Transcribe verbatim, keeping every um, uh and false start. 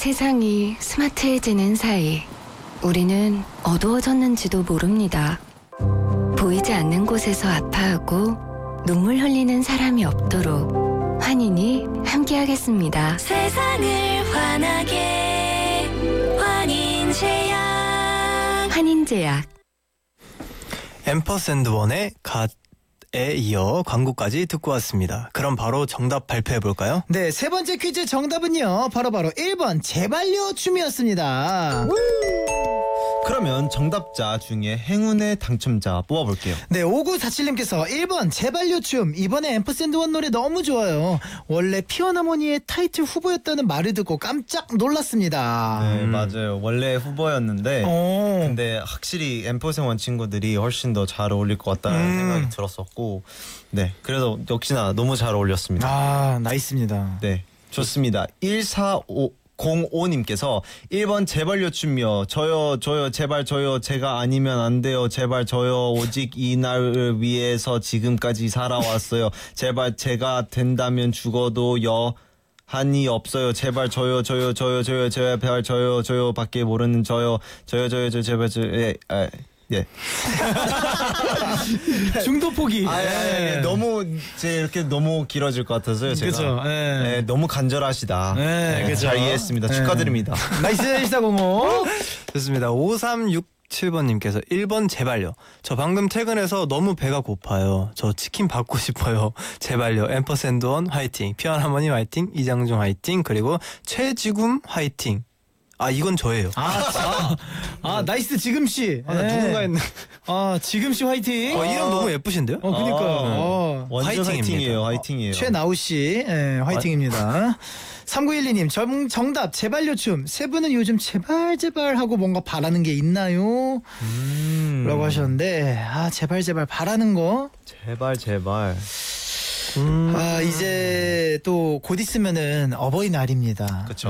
세상이 스마트해지는 사이 우리는 어두워졌는지도 모릅니다. 보이지 않는 곳에서 아파하고 눈물 흘리는 사람이 없도록 환인이 함께하겠습니다. 세상을 환하게 환인제약. 환인제약. 앰퍼샌드 원의 갓에 이어 광고까지 듣고 왔습니다. 그럼 바로 정답 발표해볼까요? 네, 세 번째 퀴즈 정답은요. 바로바로 일 번 제발요 춤이었습니다. 그러면 정답자 중에 행운의 당첨자 뽑아볼게요. 네, 오구사칠님께서 일 번 제발요 춤. 이번에 앰퍼샌드 원 노래 너무 좋아요. 원래 피어나머니의 타이틀 후보였다는 말을 듣고 깜짝 놀랐습니다. 네, 맞아요. 원래 후보였는데 오. 근데 확실히 엠퍼센 원 친구들이 훨씬 더 잘 어울릴 것 같다는 음. 생각이 들었었고 네, 그래서 역시나 너무 잘 어울렸습니다. 아, 나이스입니다. 네, 좋습니다. 일사공오님께서 일 번 제발요 춤이요. 저요 저요 제발 저요. 제가 아니면 안 돼요. 제발 저요. 오직 이 날을 위해서 지금까지 살아왔어요. 제발 제가 된다면 죽어도 여 한이 없어요. 제발 저요 저요 저요 저요 제발 저요 저요 밖에 모르는 저요 저요 저요 저 제발 저 예. 아, 예. 중도 포기. 아, 예, 예, 예. 너무 제 이렇게 너무 길어질 것 같아서요. 제가. 그죠. 예. 예, 너무 간절하시다. 예, 예, 그죠. 잘 이해했습니다. 예. 축하드립니다. 나이스 일사공오. 좋습니다. 오삼육칠번님께서 일 번 제발요. 저 방금 퇴근해서 너무 배가 고파요. 저 치킨 받고 싶어요. 제발요. 앰퍼샌드 원 화이팅. 피아노하모니 화이팅. 이장중 화이팅. 그리고 최지금 화이팅. 아, 이건 저예요. 아, 아, 아, 나이스 지금씨. 아, 나 예. 누군가 했네. 아, 지금씨 화이팅. 어, 이름 너무 예쁘신데요? 어, 그니까요. 어. 완전 화이팅입니다. 화이팅이에요. 화이팅이에요. 최나우씨, 예, 화이팅입니다. 삼구일이님, 정, 정답, 제발요 춤. 세 분은 요즘 제발, 제발 하고 뭔가 바라는 게 있나요? 음. 라고 하셨는데, 아, 제발, 제발 바라는 거. 제발 제발. 음. 아, 이제 또 곧 있으면은 어버이날입니다. 그쵸.